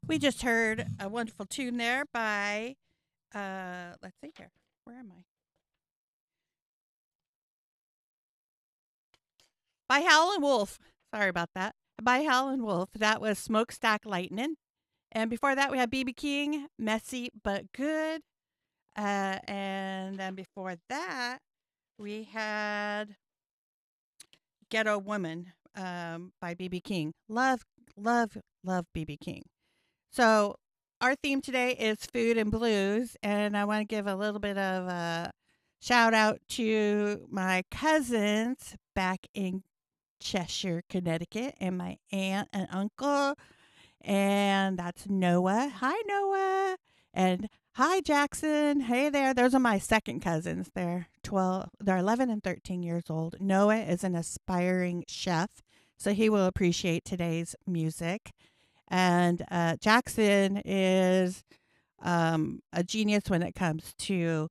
We just heard a wonderful tune there by, let's see here. Where am I? By Howlin' Wolf. Sorry about that. By Howlin' Wolf. That was Smokestack Lightning. And before that, we had BB King, Messy But Good. And then before that, we had Ghetto Woman by BB King. Love, love, love BB King. So, our theme today is food and blues, and I want to give a little bit of a shout out to my cousins back in Cheshire, Connecticut, and my aunt and uncle, and that's Noah. Hi, Noah. And hi, Jackson. Hey there. Those are my second cousins. They're 11 and 13 years old. Noah is an aspiring chef, so he will appreciate today's music. And Jackson is a genius when it comes to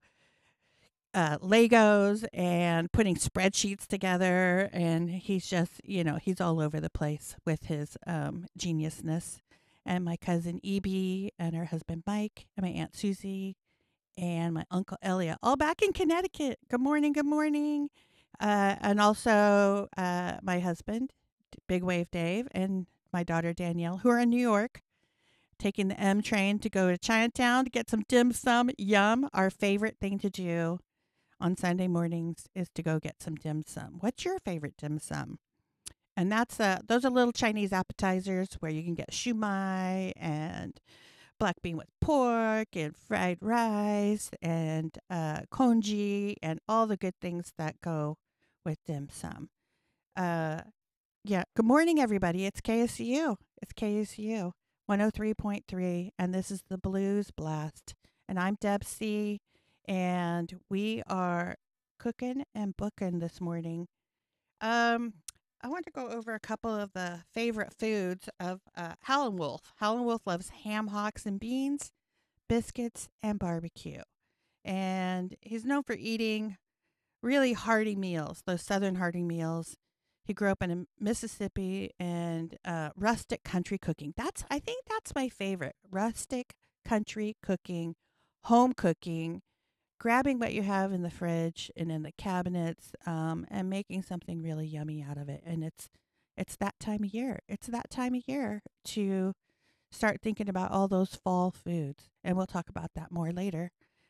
Legos and putting spreadsheets together. And he's just, he's all over the place with his geniusness. And my cousin Evie and her husband Mike and my Aunt Susie and my Uncle Elliot, all back in Connecticut. Good morning, good morning. And also my husband, Big Wave Dave, and my daughter Danielle, who are in New York, taking the M train to go to Chinatown to get some dim sum. Yum. Our favorite thing to do on Sunday mornings is to go get some dim sum. What's your favorite dim sum? And those are little Chinese appetizers where you can get shumai and black bean with pork and fried rice and congee and all the good things that go with dim sum. Uh, yeah. Good morning, everybody. It's KSU. It's KSU 103.3, and this is the Blues Blast. And I'm Deb C, and we are cooking and booking this morning. Um, I want to go over a couple of the favorite foods of Howlin' Wolf. Howlin' Wolf loves ham hocks and beans, biscuits, and barbecue. And he's known for eating really hearty meals, those southern hearty meals. He grew up in Mississippi and rustic country cooking. I think that's my favorite. Rustic country cooking, home cooking, grabbing what you have in the fridge and in the cabinets, and making something really yummy out of it. And it's that time of year. It's that time of year to start thinking about all those fall foods. And we'll talk about that more later.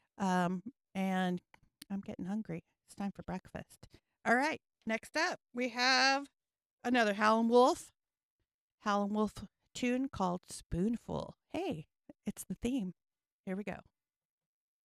And I'm getting hungry. It's time for breakfast. All right. Next up, we have another Howlin' Wolf tune called Spoonful. Hey, it's the theme. Here we go.